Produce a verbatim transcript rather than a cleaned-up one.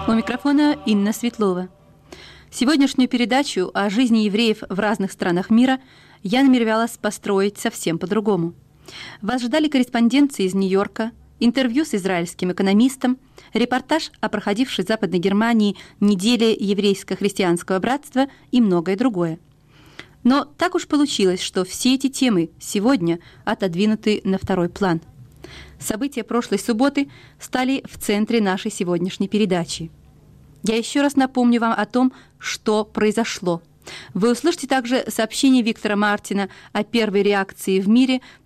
У микрофона Инна Светлова. Сегодняшнюю передачу о жизни евреев в разных странах мира я намеревалась построить совсем по-другому. Вас ждали корреспонденции из Нью-Йорка, интервью с израильским экономистом, репортаж о проходившей в Западной Германии неделе еврейско-христианского братства и многое другое. Но так уж получилось, что все эти темы сегодня отодвинуты на второй план. События прошлой субботы стали в центре нашей сегодняшней передачи. Я еще раз напомню вам о том, что произошло. Вы услышите также сообщение Виктора Мартина о первой реакции в мире